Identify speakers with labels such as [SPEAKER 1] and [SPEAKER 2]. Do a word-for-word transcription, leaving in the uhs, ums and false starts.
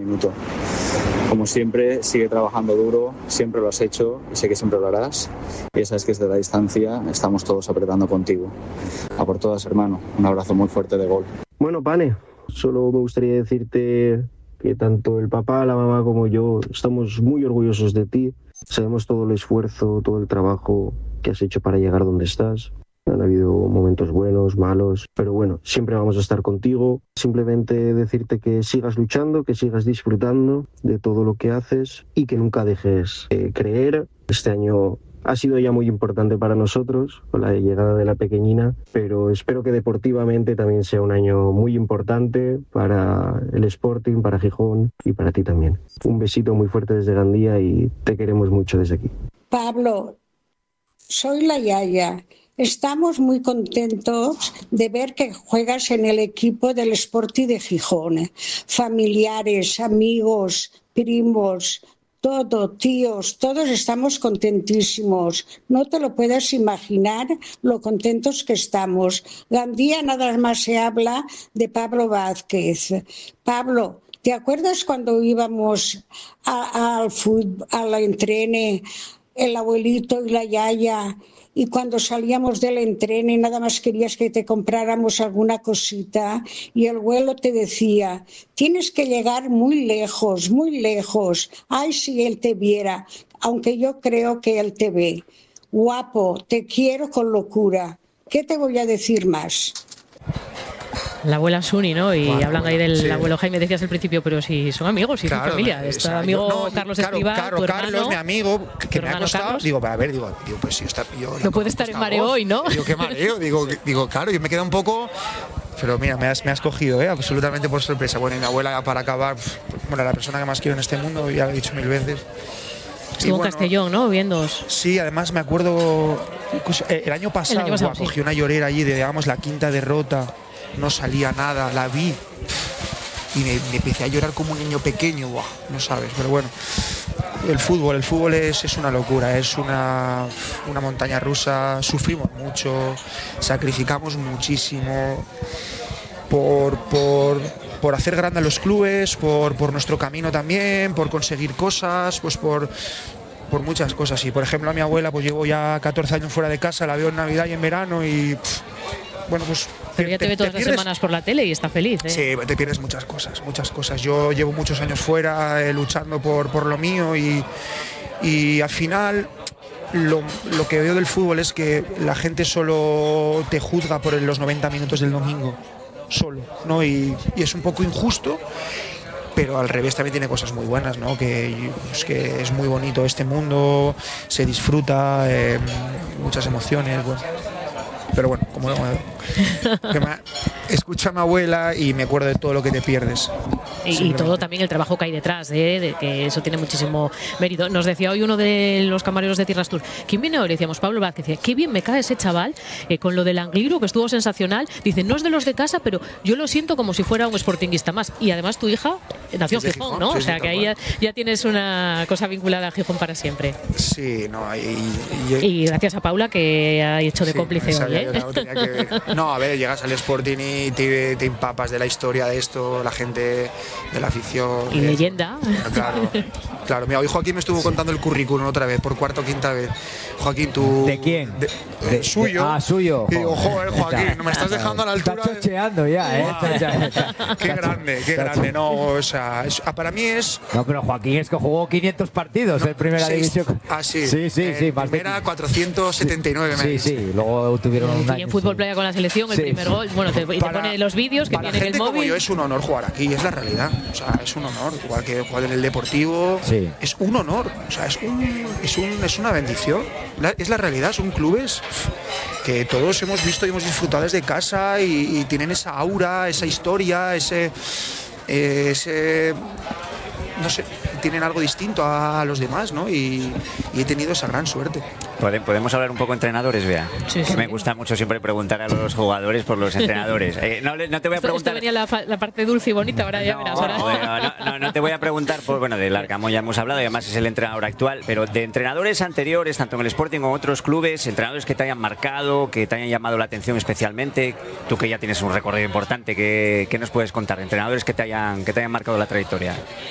[SPEAKER 1] minuto. Como siempre, sigue trabajando duro, siempre lo has hecho y sé que siempre lo harás. Y ya sabes que desde la distancia estamos todos apretando contigo. A por todas, hermano. Un abrazo muy fuerte de gol.
[SPEAKER 2] Bueno, Pane, solo me gustaría decirte que tanto el papá, la mamá como yo estamos muy orgullosos de ti. Sabemos todo el esfuerzo, todo el trabajo que has hecho para llegar donde estás. Han habido momentos buenos, malos, pero bueno, siempre vamos a estar contigo. Simplemente decirte que sigas luchando, que sigas disfrutando de todo lo que haces y que nunca dejes de creer. Este año ha sido ya muy importante para nosotros con la llegada de la pequeñina, pero espero que deportivamente también sea un año muy importante para el Sporting, para Gijón y para ti también. Un besito muy fuerte desde Gandía y te queremos mucho desde aquí.
[SPEAKER 3] Pablo, soy la Yaya. Estamos muy contentos de ver que juegas en el equipo del Sporting de Gijón. Familiares, amigos, primos, todo, tíos, todos estamos contentísimos. No te lo puedes imaginar lo contentos que estamos. Gandía nada más se habla de Pablo Vázquez. Pablo, ¿te acuerdas cuando íbamos a, al fútbol, a la entrene, el abuelito y la Yaya? Y cuando salíamos del entreno nada más querías que te compráramos alguna cosita y el abuelo te decía, tienes que llegar muy lejos, muy lejos. Ay, si él te viera, aunque yo creo que él te ve. Guapo, te quiero con locura. ¿Qué te voy a decir más?
[SPEAKER 4] La abuela Suni, ¿no? Y
[SPEAKER 5] bueno,
[SPEAKER 4] hablan
[SPEAKER 5] bueno,
[SPEAKER 4] ahí del
[SPEAKER 5] sí.
[SPEAKER 4] abuelo Jaime, decías al principio, pero si son amigos, si
[SPEAKER 5] Claro,
[SPEAKER 4] son familia.
[SPEAKER 5] o
[SPEAKER 4] Este
[SPEAKER 5] sea,
[SPEAKER 4] amigo
[SPEAKER 5] yo- no,
[SPEAKER 4] Carlos
[SPEAKER 5] claro,
[SPEAKER 4] Escribá,
[SPEAKER 5] claro,
[SPEAKER 4] tu
[SPEAKER 5] Carlos,
[SPEAKER 4] hermano,
[SPEAKER 5] mi amigo, que
[SPEAKER 4] tu
[SPEAKER 5] me ha
[SPEAKER 4] hermano
[SPEAKER 5] costado.
[SPEAKER 4] Carlos.
[SPEAKER 5] Digo, a ver, digo, digo pues si está. Yo,
[SPEAKER 4] No puede estar en mareo hoy, ¿no?
[SPEAKER 5] Digo, qué mareo. Digo, digo, claro, yo me quedé un poco. Pero mira, me has, me has cogido, ¿eh? Absolutamente por sorpresa. Bueno, y mi abuela, para acabar, bueno, la persona que más quiero en este mundo, ya lo he dicho mil veces.
[SPEAKER 4] Estuvo
[SPEAKER 5] Y
[SPEAKER 4] en
[SPEAKER 5] bueno,
[SPEAKER 4] Castellón, ¿no? Viéndoos.
[SPEAKER 5] Sí, además me acuerdo. eh, El año pasado,
[SPEAKER 4] El año pasado,
[SPEAKER 5] buah,
[SPEAKER 4] sí.
[SPEAKER 5] cogí una llorera allí de, digamos, la quinta derrota. No salía nada, la vi. Y me, me empecé a llorar como un niño pequeño, buah, no sabes, pero bueno. El fútbol, el fútbol es, es una locura, es una, una montaña rusa, sufrimos mucho, sacrificamos muchísimo por, por, por hacer grande a los clubes, por, por nuestro camino también, por conseguir cosas, pues por, por muchas cosas. Y por ejemplo a mi abuela, pues llevo ya catorce años fuera de casa, la veo en Navidad y en verano y pff, bueno, pues
[SPEAKER 4] Pero ya te, ve todas las
[SPEAKER 5] pierdes-
[SPEAKER 4] semanas por la tele y está feliz, ¿eh?
[SPEAKER 5] Sí, te pierdes muchas cosas, muchas cosas. Yo llevo muchos años fuera eh, luchando por, por lo mío y, y al final lo, lo que veo del fútbol es que la gente solo te juzga por los noventa minutos del domingo, solo, ¿no? Y, y es un poco injusto, pero al revés también tiene cosas muy buenas, ¿no? Que, pues, que es muy bonito este mundo, se disfruta, eh, muchas emociones, bueno. Pero bueno, como que me, escucho a mi abuela y me acuerdo de todo lo que te pierdes.
[SPEAKER 4] Y, y
[SPEAKER 5] Simplemente.
[SPEAKER 4] todo también el trabajo que hay detrás, ¿eh? De que eso tiene muchísimo mérito. Nos decía hoy uno de los camareros de Tierras Tour, ¿quién viene hoy? Le decíamos Pablo Vázquez, decía, qué bien me cae ese chaval eh, con lo del Angliru, que estuvo sensacional. Dice, no es de los de casa, pero yo lo siento como si fuera un sportinguista más. Y además tu hija nació en
[SPEAKER 5] Es de
[SPEAKER 4] Gijón,
[SPEAKER 5] Gijón,
[SPEAKER 4] ¿no?
[SPEAKER 5] sí,
[SPEAKER 4] o sea
[SPEAKER 5] sí,
[SPEAKER 4] que
[SPEAKER 5] tal
[SPEAKER 4] ahí ya,
[SPEAKER 5] cual.
[SPEAKER 4] ya tienes una cosa vinculada a Gijón para siempre.
[SPEAKER 5] Sí, no, y, y-
[SPEAKER 4] Y gracias a Paula que ha hecho de
[SPEAKER 5] sí,
[SPEAKER 4] cómplice
[SPEAKER 5] esa
[SPEAKER 4] hoy,
[SPEAKER 5] ya
[SPEAKER 4] ¿eh?
[SPEAKER 5] yo no tenía que ver. No, a ver, llegas al Sporting y te, te empapas de la historia de esto, la gente, de la afición.
[SPEAKER 4] Y
[SPEAKER 5] de-
[SPEAKER 4] leyenda.
[SPEAKER 5] Claro, claro. Mira, hoy Joaquín me estuvo contando el currículum otra vez, por cuarta o quinta vez. Joaquín, tú.
[SPEAKER 6] ¿De quién?
[SPEAKER 5] De,
[SPEAKER 6] De-
[SPEAKER 5] eh, suyo.
[SPEAKER 6] de- ah, suyo.
[SPEAKER 5] Y digo, joder, Joaquín,
[SPEAKER 6] Está-
[SPEAKER 5] no me estás dejando a la altura.
[SPEAKER 6] Está
[SPEAKER 5] de-
[SPEAKER 6] chocheando ya, ¿eh?
[SPEAKER 5] Guau.
[SPEAKER 6] Está- está-
[SPEAKER 5] Qué grande, qué
[SPEAKER 6] está-
[SPEAKER 5] grande. No, o sea, es- ah, para mí es.
[SPEAKER 6] No, pero Joaquín es que jugó quinientos partidos en primera
[SPEAKER 5] seis-
[SPEAKER 6] división.
[SPEAKER 5] Ah, sí.
[SPEAKER 6] Sí, sí,
[SPEAKER 5] En
[SPEAKER 6] sí. Más de-
[SPEAKER 5] primera cuatrocientos setenta y nueve, me
[SPEAKER 6] Sí,
[SPEAKER 5] dice.
[SPEAKER 6] sí. Luego tuvieron un
[SPEAKER 4] Y
[SPEAKER 6] año.
[SPEAKER 4] en fútbol
[SPEAKER 6] sí.
[SPEAKER 4] playa con la selección, el
[SPEAKER 6] Sí.
[SPEAKER 4] primer gol. Bueno, te, y te
[SPEAKER 5] Para-
[SPEAKER 4] pone los vídeos que
[SPEAKER 5] para
[SPEAKER 4] tiene en el
[SPEAKER 5] gente como
[SPEAKER 4] móvil.
[SPEAKER 5] yo es un honor jugar aquí, es la realidad. O sea, es un honor. Igual que jugar en el Deportivo,
[SPEAKER 6] Sí.
[SPEAKER 5] es un honor. O sea, es, un, es, un, es una bendición. La- es la realidad, son clubes que todos hemos visto y hemos disfrutado desde casa y, y tienen esa aura, esa historia, ese, ese. No sé, tienen algo distinto a los demás, ¿no? Y, y he tenido esa gran suerte.
[SPEAKER 7] Pode- Podemos hablar un poco entrenadores, Bea.
[SPEAKER 4] Sí,
[SPEAKER 7] Que
[SPEAKER 4] sí.
[SPEAKER 7] me gusta mucho siempre preguntar a los jugadores por los entrenadores. Eh, no, le- no te voy a
[SPEAKER 4] Esto, esto
[SPEAKER 7] preguntar.
[SPEAKER 4] venía la, fa- la parte dulce y bonita, ahora ya
[SPEAKER 7] No,
[SPEAKER 4] verás. Ahora.
[SPEAKER 7] bueno, no, no, no te voy a preguntar por, bueno, del Arcamón ya hemos hablado y además es el entrenador actual, pero de entrenadores anteriores, tanto en el Sporting como en otros clubes, entrenadores que te hayan marcado, que te hayan llamado la atención especialmente, tú que ya tienes un recorrido importante, ¿qué, qué nos puedes contar? Entrenadores que te hayan, que te hayan marcado la trayectoria.